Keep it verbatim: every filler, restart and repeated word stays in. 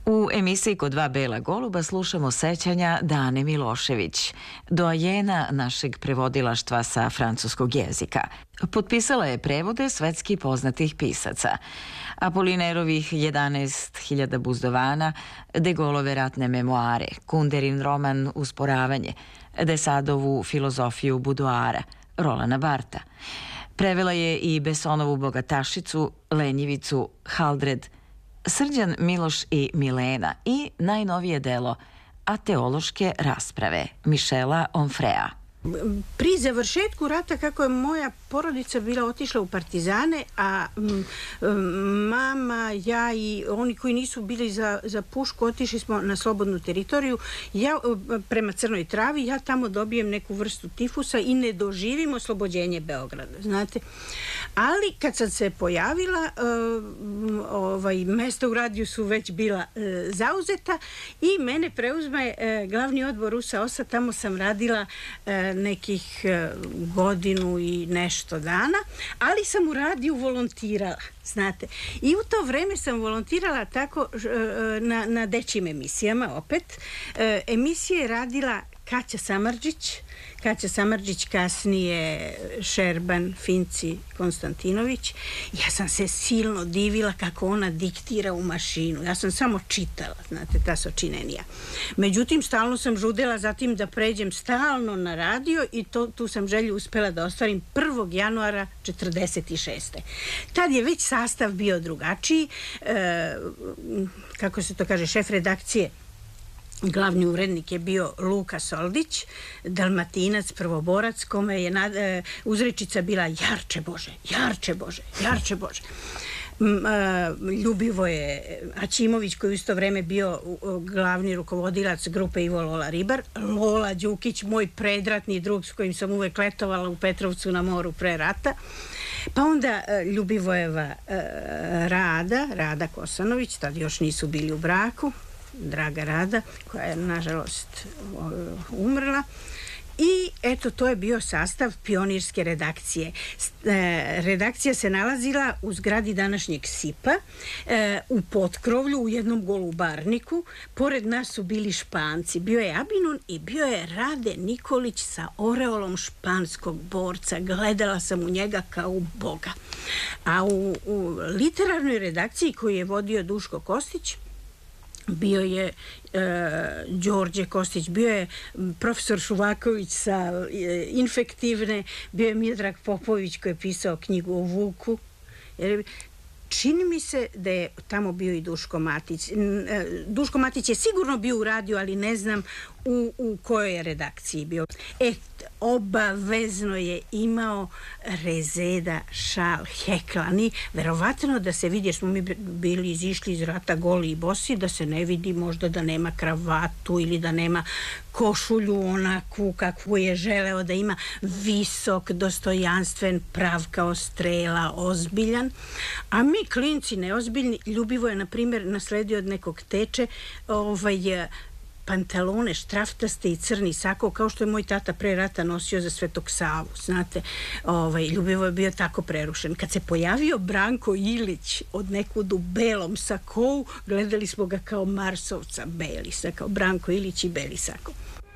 U emisiji Kod dva bela goluba slušamo sećanja Dane Milošević, doajena našeg prevodilaštva sa francuskog jezika. Potpisala je prevode svetski poznatih pisaca. Apolinerovih jedanaest hiljada buzdovana, De Gaulleove ratne memoare, Kunderin roman Usporavanje, De Sadovu filozofiju budoara, Rolana Barta. Prevela je i Bessonovu Bogatašicu, Lenjivicu, Haldred, Srđan, Miloš i Milena i najnovije delo Ateološke rasprave Mišela Onfrea. Pri završetku rata, kako je moja porodica bila otišla u partizane, a m, mama, ja i oni koji nisu bili za, za pušku, otišli smo na slobodnu teritoriju, ja prema Crnoj Travi, ja tamo dobijem neku vrstu tifusa i ne doživim oslobođenje Beograda, znate. Ali kad sam se pojavila, ovaj, mesta u radiju su već bila zauzeta i mene preuzme glavni odbor U S A O S A, tamo sam radila nekih godinu i nešto dana, ali sam u radiju volontirala, znate. I u to vreme sam volontirala tako na, na dečjim emisijama opet. Emisije je radila Kaća Samardžić, Kaća Samardžić, kasnije Šerban, Finci, Konstantinović. Ja sam se silno divila kako ona diktira u mašinu. Ja sam samo čitala, znate, ta sočinenija. Međutim, stalno sam žudela zatim da pređem stalno na radio i to, tu sam želju uspela da ostvarim prvog januara četrdeset šeste. Tad je već sastav bio drugačiji. E, kako se to kaže, šef redakcije, glavni urednik je bio Luka Soldić, Dalmatinac, prvoborac, kome je nad, e, uzrečica bila Jarče Bože, Jarče Bože, Jarče Bože. M, a, Ljubivoje Aćimović, koji u isto vreme bio u, glavni rukovodilac grupe Ivo Lola Ribar, Lola Đukić, moj predratni drug s kojim sam uvek letovala u Petrovcu na moru pre rata, pa onda a, Ljubivojeva a, Rada, Rada Kosanović, tad još nisu bili u braku, draga Rada, koja je nažalost umrla. I eto, to je bio sastav pionirske redakcije. E, redakcija se nalazila u zgradi današnjeg SIP-a, e, u potkrovlju, u jednom golubarniku. Pored nas su bili Španci. Bio je Abinun i bio je Rade Nikolić sa oreolom španskog borca. Gledala sam u njega kao u Boga. A u, u literarnoj redakciji koju je vodio Duško Kostić, bio je e, Đorđe Kostić, bio je profesor Šuvaković sa e, infektivne, bio je Miodrag Popović koji je pisao knjigu o Vuku. Jer, čini mi se da je tamo bio i Duško Matić. Duško Matić je sigurno bio u radiju, ali ne znam u, u kojoj je redakciji bio. E, obavezno je imao rezeda, šal, heklani. Verovatno da se vidi, jer smo mi bili izišli iz rata goli i bosi, da se ne vidi možda da nema kravatu ili da nema košulju onakvu kakvu je želeo da ima, visok, dostojanstven, prav kao strela, ozbiljan. A mi klinci neozbiljni, Ljubivo je na primjer nasledio od nekog teče ovaj pantalone štraftaste i crni sako, kao što je moj tata pre rata nosio za Svetog Savu, znate. Ovaj, Ljubivo je bio tako prerušen. Kad se pojavio Branko Ilić od nekud u belom sakou, gledali smo ga kao Marsovca, beli sa, kao Branko Ilić i beli sako.